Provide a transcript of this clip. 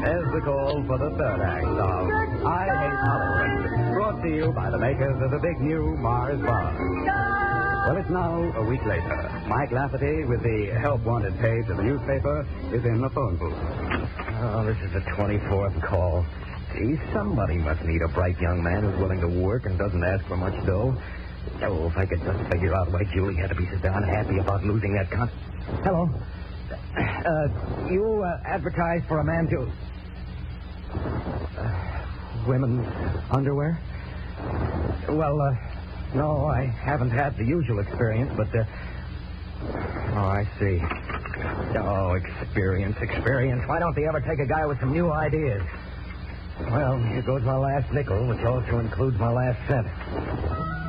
There's the call for the third act of I Hate Hollywood, brought to you by the makers of the big new Mars Bar. Well, it's now a week later. Mike Lafferty, with the help wanted page of the newspaper, is in the phone booth. Oh, this is the 24th call. Gee, somebody must need a bright young man who's willing to work and doesn't ask for much dough. Oh, if I could just figure out why Julie had to be so darn happy about losing that Hello. You advertise for a man to... women's underwear? Well, no, I haven't had the usual experience, but... Oh, I see. Oh, experience. Why don't they ever take a guy with some new ideas? Well, here goes my last nickel, which also includes my last cent.